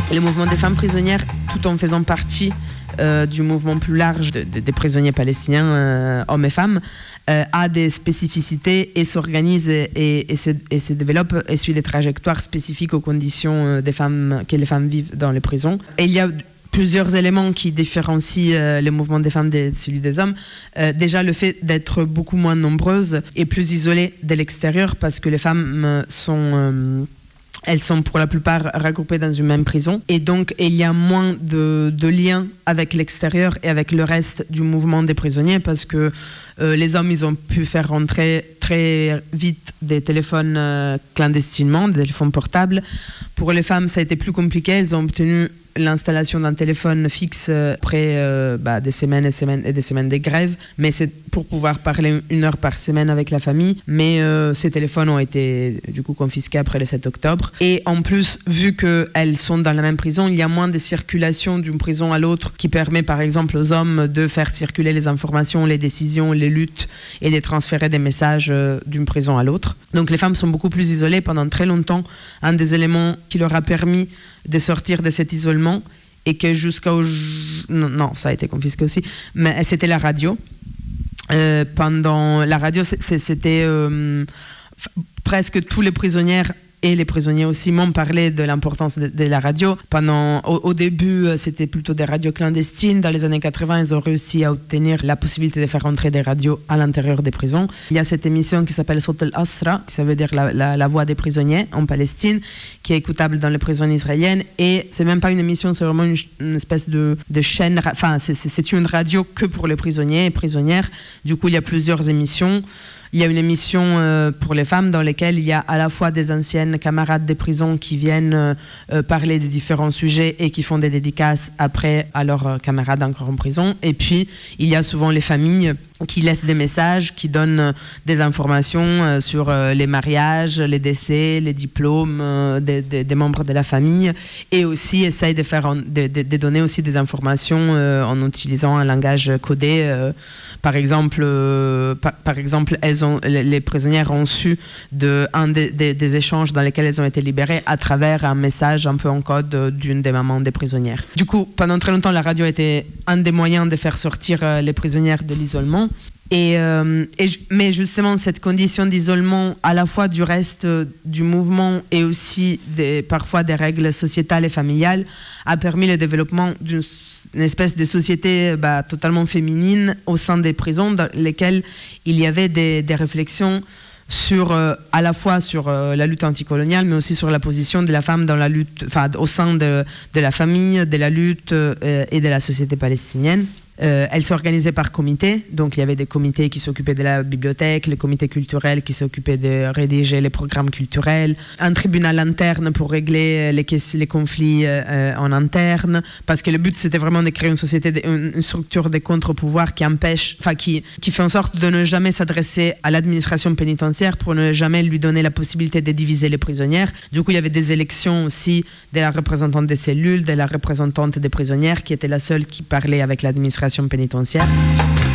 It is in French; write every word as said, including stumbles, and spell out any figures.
Le mouvement des femmes prisonnières, tout en faisant partie euh, du mouvement plus large de, de, des prisonniers palestiniens, euh, hommes et femmes, euh, a des spécificités et s'organise et, et, et, se, et se développe et suit des trajectoires spécifiques aux conditions des femmes, que les femmes vivent dans les prisons. Et il y a plusieurs éléments qui différencient euh, le mouvement des femmes de celui des hommes. Euh, déjà, le fait d'être beaucoup moins nombreuses et plus isolées de l'extérieur, parce que les femmes sont... Euh, elles sont pour la plupart regroupées dans une même prison. Et donc, il y a moins de, de liens avec l'extérieur et avec le reste du mouvement des prisonniers, parce que euh, les hommes, ils ont pu faire rentrer très vite des téléphones euh, clandestinement, des téléphones portables. Pour les femmes, ça a été plus compliqué. Elles ont obtenu l'installation d'un téléphone fixe après euh, bah, des semaines et, semaines et des semaines de grève, mais c'est pour pouvoir parler une heure par semaine avec la famille. Mais euh, ces téléphones ont été du coup confisqués après le sept octobre. Et en plus, vu qu'elles sont dans la même prison, il y a moins de circulation d'une prison à l'autre qui permet par exemple aux hommes de faire circuler les informations, les décisions, les luttes et de transférer des messages euh, d'une prison à l'autre. Donc les femmes sont beaucoup plus isolées pendant très longtemps. Un des éléments qui leur a permis de sortir de cet isolement et que jusqu'au... Non, non, ça a été confisqué aussi, mais c'était la radio. Euh, pendant la radio, c'était euh, presque tous les prisonnières et les prisonniers aussi m'ont parlé de l'importance de, de la radio. Pendant, au, au début, c'était plutôt des radios clandestines. Dans les années quatre-vingts, ils ont réussi à obtenir la possibilité de faire rentrer des radios à l'intérieur des prisons. Il y a cette émission qui s'appelle Sot al-Asra, qui ça veut dire la, la, la voix des prisonniers en Palestine, qui est écoutable dans les prisons israéliennes. Et c'est même pas une émission, c'est vraiment une, une espèce de, de chaîne. Enfin, c'est, c'est une radio que pour les prisonniers et prisonnières. Du coup, il y a plusieurs émissions. Il y a une émission euh, pour les femmes dans laquelle il y a à la fois des anciennes camarades des prisons qui viennent euh, parler des différents sujets et qui font des dédicaces après à leurs euh, camarades encore en prison. Et puis, il y a souvent les familles qui laissent des messages, qui donnent euh, des informations euh, sur euh, les mariages, les décès, les diplômes euh, des, des, des membres de la famille, et aussi essayent de, faire en, de, de, de donner aussi des informations euh, en utilisant un langage codé. Euh, par exemple, euh, par, par exemple elles ont, les, les prisonnières ont su de, un des, des, des échanges dans lesquels elles ont été libérées à travers un message un peu en code d'une des mamans des prisonnières. Du coup, pendant très longtemps, la radio était un des moyens de faire sortir euh, les prisonnières de l'isolement. Et, euh, et, mais justement, cette condition d'isolement, à la fois du reste euh, du mouvement et aussi des, parfois des règles sociétales et familiales, a permis le développement d'une une espèce de société bah, totalement féminine au sein des prisons, dans lesquelles il y avait des, des réflexions sur, euh, à la fois sur euh, la lutte anticoloniale, mais aussi sur la position de la femme dans la lutte, enfin, au sein de, de la famille, de la lutte euh, et de la société palestinienne. Euh, elle s'organisait par comité, donc il y avait des comités qui s'occupaient de la bibliothèque, les comités culturels qui s'occupaient de rédiger les programmes culturels, un tribunal interne pour régler les, les conflits euh, en interne, parce que le but c'était vraiment de créer une société, une structure de contre-pouvoir qui empêche, enfin qui, qui fait en sorte de ne jamais s'adresser à l'administration pénitentiaire pour ne jamais lui donner la possibilité de diviser les prisonnières. Du coup il y avait des élections aussi de la représentante des cellules, de la représentante des prisonnières qui était la seule qui parlait avec l'administration pénitentiaire.